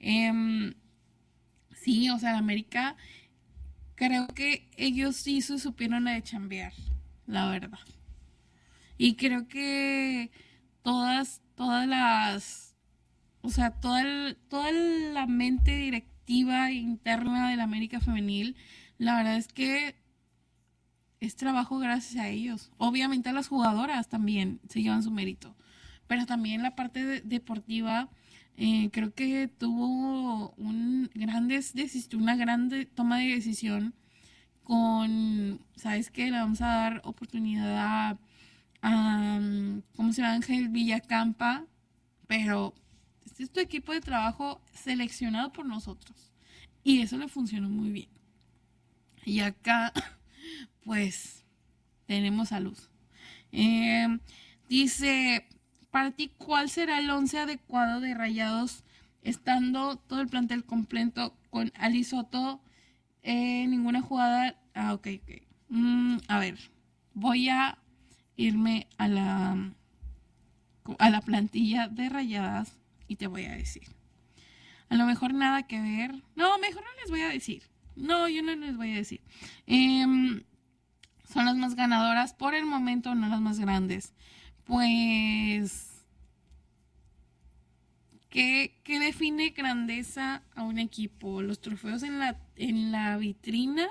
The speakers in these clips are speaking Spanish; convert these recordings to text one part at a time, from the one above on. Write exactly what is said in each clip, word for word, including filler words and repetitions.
Eh, sí, o sea, América, creo que ellos sí se supieron a de chambear, la verdad. Y creo que todas, todas las, o sea, toda, el, toda la mente directiva interna del América Femenil, la verdad es que es trabajo gracias a ellos. Obviamente a las jugadoras también se llevan su mérito, pero también la parte de, deportiva, eh, creo que tuvo un grandes decis- una gran toma de decisión con, ¿sabes qué? Le vamos a dar oportunidad a, a ¿cómo se llama? Ángel Villacampa, pero este es tu equipo de trabajo seleccionado por nosotros. Y eso le funcionó muy bien. Y acá, pues, tenemos a Luz. Eh, dice, para ti, ¿cuál será el once adecuado de Rayados estando todo el plantel completo con Ali Soto? Eh, ninguna jugada. Ah, ok, ok. Mm, a ver, voy a irme a la a la plantilla de Rayadas y te voy a decir. A lo mejor nada que ver. No, mejor no les voy a decir. No, yo no les voy a decir. Eh, son las más ganadoras por el momento, no las más grandes. Pues, ¿qué, qué define grandeza a un equipo? Los trofeos en la, en la vitrina,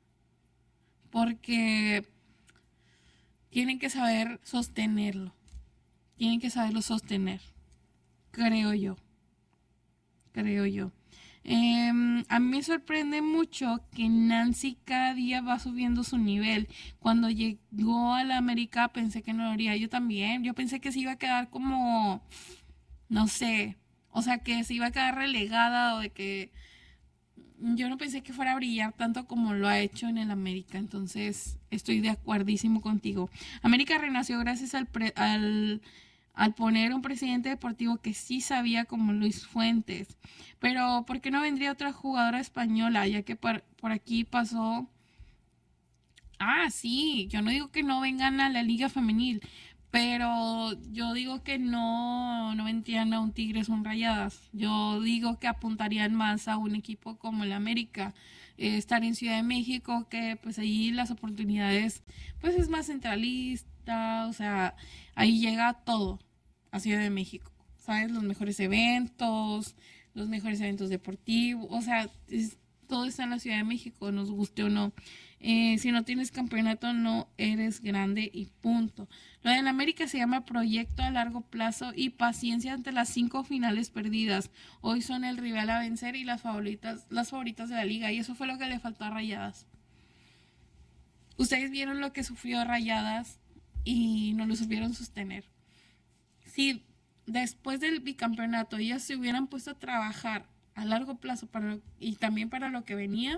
porque tienen que saber sostenerlo. Tienen que saberlo sostener. Creo yo. Creo yo. Eh, a mí me sorprende mucho que Nancy cada día va subiendo su nivel. Cuando llegó a la América pensé que no lo haría. Yo también. Yo pensé que se iba a quedar como, no sé, o sea, que se iba a quedar relegada o de que yo no pensé que fuera a brillar tanto como lo ha hecho en el América. Entonces estoy de acuerdísimo contigo. América renació gracias al, pre, al al poner un presidente deportivo que sí sabía, como Luis Fuentes. Pero ¿por qué no vendría otra jugadora española? Ya que por, por aquí pasó... Ah, sí, yo no digo que no vengan a la liga femenil, pero yo digo que no, no vendrían a un Tigres o un Rayadas. Yo digo que apuntarían más a un equipo como el América. Eh, estar en Ciudad de México, que pues ahí las oportunidades, pues es más centralista, o sea, ahí llega todo a Ciudad de México, ¿sabes? Los mejores eventos, los mejores eventos deportivos, o sea, es, todo está en la Ciudad de México, nos guste o no. Eh, si no tienes campeonato, no eres grande y punto. Lo de América se llama proyecto a largo plazo y paciencia ante las cinco finales perdidas. Hoy son el rival a vencer y las favoritas, las favoritas de la liga, y eso fue lo que le faltó a Rayadas. Ustedes vieron lo que sufrió Rayadas y no lo supieron sostener. Si después del bicampeonato ellas se hubieran puesto a trabajar a largo plazo para lo, y también para lo que venía,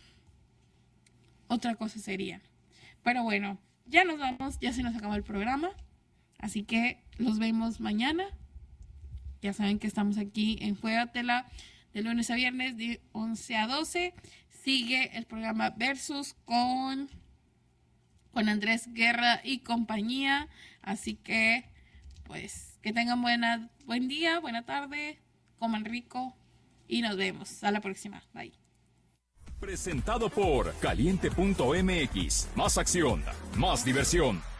otra cosa sería. Pero bueno, ya nos vamos, ya se nos acabó el programa, así que los vemos mañana. Ya saben que estamos aquí en Juégatela de lunes a viernes de once a doce. Sigue el programa Versus con, con Andrés Guerra y compañía, así que pues que tengan buena, buen día, buena tarde, coman rico y nos vemos. A la próxima. Bye. Presentado por caliente punto m x. Más acción, más diversión.